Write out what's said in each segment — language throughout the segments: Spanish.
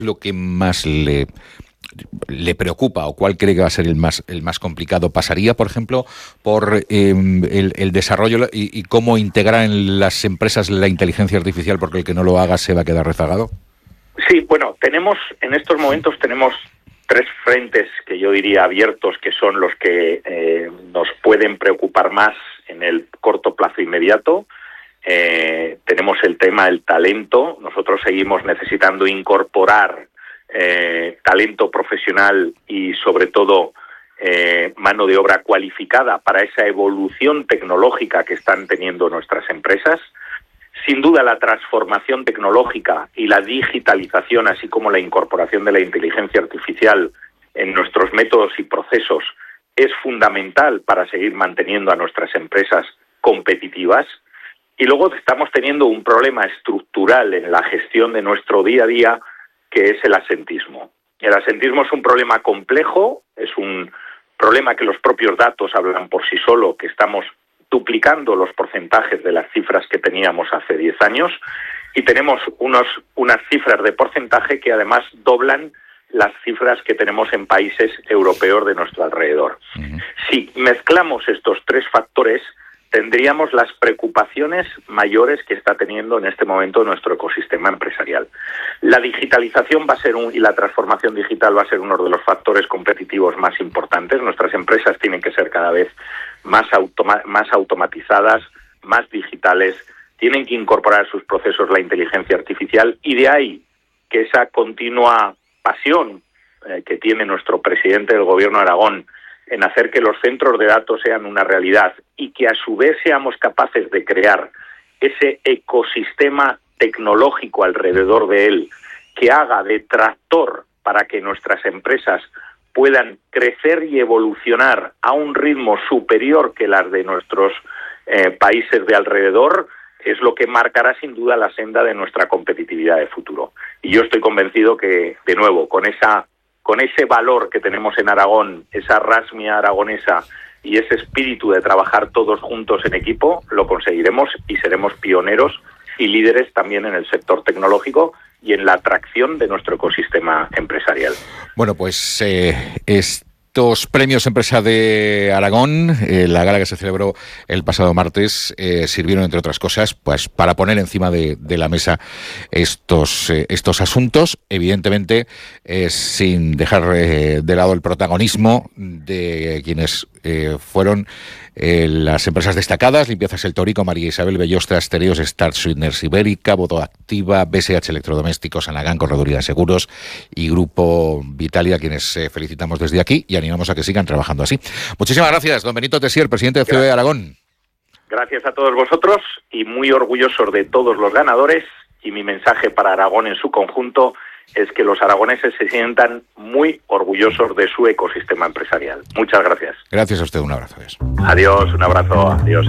lo que más le preocupa o cuál cree que va a ser el más complicado? ¿Pasaría, por ejemplo, por el desarrollo y cómo integrar en las empresas la inteligencia artificial, porque el que no lo haga se va a quedar rezagado? Sí, bueno, en estos momentos tenemos tres frentes que yo diría abiertos, que son los que nos pueden preocupar más en el corto plazo inmediato. Tenemos el tema del talento. Nosotros seguimos necesitando incorporar talento profesional y, sobre todo, mano de obra cualificada para esa evolución tecnológica que están teniendo nuestras empresas. Sin duda, la transformación tecnológica y la digitalización, así como la incorporación de la inteligencia artificial en nuestros métodos y procesos, es fundamental para seguir manteniendo a nuestras empresas competitivas. Y luego estamos teniendo un problema estructural en la gestión de nuestro día a día, que es el asentismo. El asentismo es un problema complejo, es un problema que los propios datos hablan por sí solo, que estamos duplicando los porcentajes de las cifras que teníamos hace 10 años y tenemos unas cifras de porcentaje que además doblan las cifras que tenemos en países europeos de nuestro alrededor. Uh-huh. Si mezclamos estos tres factores, tendríamos las preocupaciones mayores que está teniendo en este momento nuestro ecosistema empresarial. La digitalización y la transformación digital va a ser uno de los factores competitivos más importantes. Nuestras empresas tienen que ser cada vez más automatizadas, más digitales, tienen que incorporar a sus procesos la inteligencia artificial, y de ahí que esa continua pasión que tiene nuestro presidente del Gobierno de Aragón en hacer que los centros de datos sean una realidad y que a su vez seamos capaces de crear ese ecosistema tecnológico alrededor de él que haga de tractor para que nuestras empresas puedan crecer y evolucionar a un ritmo superior que las de nuestros países de alrededor, es lo que marcará sin duda la senda de nuestra competitividad de futuro. Y yo estoy convencido que, de nuevo, con ese valor que tenemos en Aragón, esa rasmia aragonesa y ese espíritu de trabajar todos juntos en equipo, lo conseguiremos y seremos pioneros y líderes también en el sector tecnológico y en la atracción de nuestro ecosistema empresarial. Bueno, pues estos premios Empresa de Aragón, la gala que se celebró el pasado martes, sirvieron, entre otras cosas, pues para poner encima de la mesa estos asuntos, evidentemente sin dejar de lado el protagonismo de quienes fueron las empresas destacadas: Limpiezas El Torico, María Isabel Bellostra, Tereos, Start, Sweeteners Ibérica, Votoactiva, BSH Electrodomésticos, Anagán, Correduría de Seguros y Grupo Vitalia, quienes felicitamos desde aquí y animamos a que sigan trabajando así. Muchísimas gracias, don Benito Tessier, presidente de COE Aragón. Gracias a todos vosotros y muy orgullosos de todos los ganadores, y mi mensaje para Aragón en su conjunto es que los aragoneses se sientan muy orgullosos de su ecosistema empresarial. Muchas gracias. Gracias a usted, un abrazo. Adiós, un abrazo, adiós.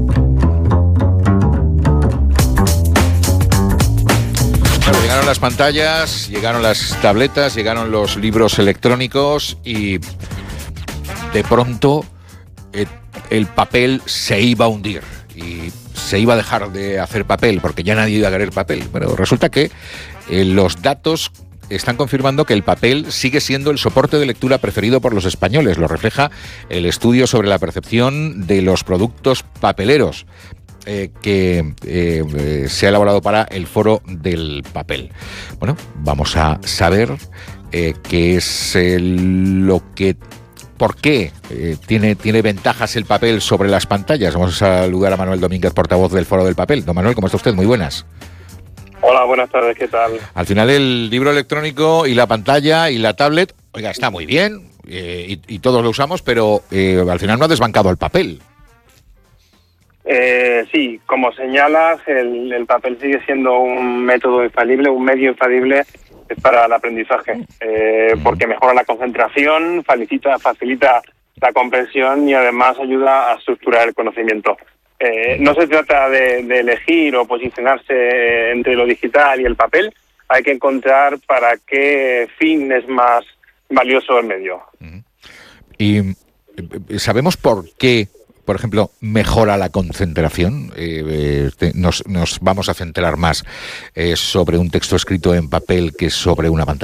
Bueno, llegaron las pantallas, llegaron las tabletas, llegaron los libros electrónicos y de pronto el papel se iba a hundir y se iba a dejar de hacer papel porque ya nadie iba a querer papel. Pero resulta que los datos están confirmando que el papel sigue siendo el soporte de lectura preferido por los españoles. Lo refleja el estudio sobre la percepción de los productos papeleros que se ha elaborado para el Foro del Papel. Bueno, vamos a saber qué es ¿por qué tiene ventajas el papel sobre las pantallas? Vamos a saludar a Manuel Domínguez, portavoz del Foro del Papel. Don Manuel, ¿cómo está usted? Muy buenas. Hola, buenas tardes, ¿qué tal? Al final el libro electrónico y la pantalla y la tablet, oiga, está muy bien y todos lo usamos, pero al final no ha desbancado el papel. Sí, como señalas, el papel sigue siendo un método infalible, un medio infalible para el aprendizaje, porque mejora la concentración, facilita la comprensión y además ayuda a estructurar el conocimiento. No se trata de elegir o posicionarse entre lo digital y el papel, hay que encontrar para qué fin es más valioso el medio. ¿Y sabemos por qué, por ejemplo, mejora la concentración? Nos vamos a centrar más sobre un texto escrito en papel que sobre una pantalla.